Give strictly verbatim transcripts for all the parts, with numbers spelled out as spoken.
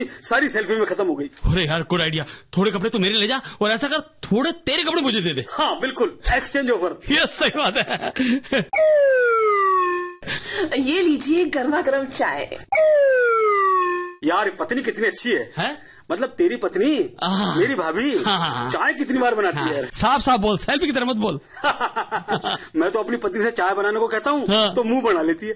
सारी सेल्फी में खत्म हो गई। अरे यार गुड आइडिया, थोड़े कपड़े तो मेरे ले जा और ऐसा कर थोड़े तेरे कपड़े मुझे दे दे। हाँ बिल्कुल, एक्सचेंज ऑफर। यस सही बात है। ये लीजिए गर्मा गर्म चाय। यार पत्नी कितनी अच्छी है, है? मतलब तेरी पत्नी मेरी भाभी चाय कितनी बार बनाती है। साफ साफ बोल, सेल्फी की तरह मत बोल। मैं तो अपनी पत्नी से चाय बनाने को कहता हूँ हाँ। तो मुंह बना लेती है।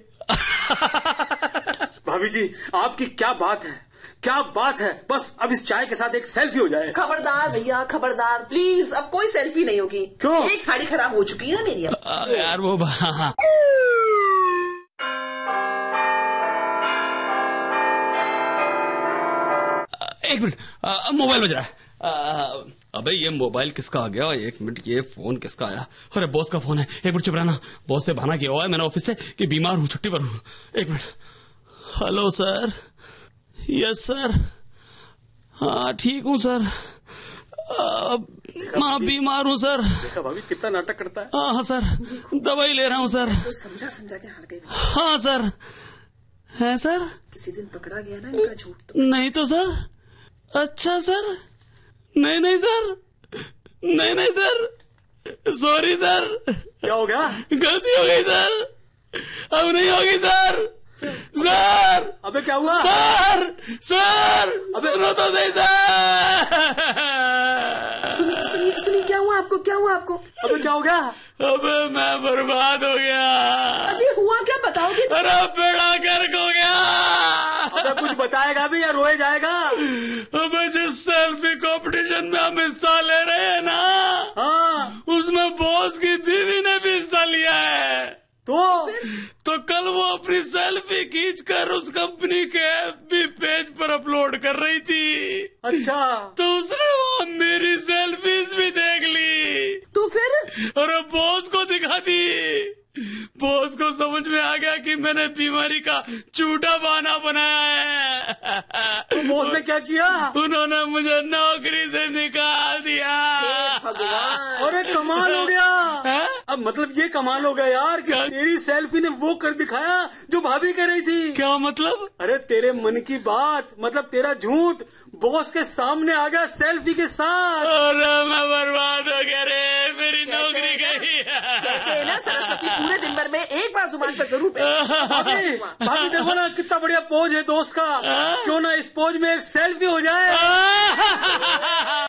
भाभी जी आपकी क्या बात है, क्या बात है, बस अब इस चाय के साथ एक सेल्फी हो जाए। खबरदार भैया खबरदार, प्लीज अब कोई सेल्फी नहीं होगी। क्यों? एक साड़ी खराब हो चुकी है ना मेरी अब। आ, यार वो एक मिनट, मोबाइल बज रहा है। आ, अबे ये मोबाइल किसका आ गया? एक मिनट, ये फोन किसका आया? अरे बॉस का फोन है। एक मिनट चुप रहना, बॉस से बहाना किया हुआ है मैंने ऑफिस से कि बीमार हूँ, छुट्टी पर हूँ। एक minute. Hello sir. Yes sir. हाँ ठीक हूँ सर, मैं बीमार हूँ सर। देखा भाभी कितना नाटक करता है। हाँ हाँ सर, दवाई ले रहा हूँ सर। तो समझा समझा के हार गए। हाँ सर। है सर? किसी दिन पकड़ा गया ना इनका झूठ तो। नहीं तो सर। अच्छा सर। नहीं नहीं सर, नहीं नहीं सर, सॉरी सर। क्या हो गया? गलती हो गई सर, अब नहीं होगी सर। सर अबे क्या हुआ? सर सर अबे सुनो तो सही सर। सुनिए सुनिए सुनिए, क्या हुआ आपको, क्या हुआ आपको? अबे क्या हो गया? अबे मैं बर्बाद हो गया। अजय हुआ क्या, बताओगे? अरे बेड़ा गर्क हो गया। अबे कुछ बताएगा भी या रोए जाएगा? अबे जिस सेल्फी कंपटीशन में हम हिस्सा ले रहे हैं ना, हाँ उसमें बॉस की बीवी ने भी हिस्सा लिया है। तो तो कल वो अपनी सेल्फी खींचकर उस कंपनी के एफबी पेज पर अपलोड कर रही थी। अच्छा, तो उसने वहाँ मेरी सेल्फीज भी देख ली। तो फिर? और बॉस को दिखा दी। बॉस को समझ में आ गया कि मैंने बीमारी का झूठा बहाना बनाया है। तो बॉस ने क्या किया? उन्होंने मुझे नौकरी से निकाल दिया। भगवान, अरे कमाल हो गया। है? अब मतलब ये कमाल हो गया यार कि तेरी सेल्फी ने वो कर दिखाया जो भाभी कह रही थी। क्या मतलब? अरे तेरे मन की बात, मतलब तेरा झूठ बॉस के सामने आ गया सेल्फी के साथ। अरे मैं बर्बाद हो गया रे, मेरी नौकरी गई। कहते हैं ना सरस्वती पूरे दिन भर में एक बार जुबान पर जरूर भाभी भाभी देखो ना कितना बढ़िया पोज है दोस्त का, क्यों ना इस पोज में एक सेल्फी हो जाए।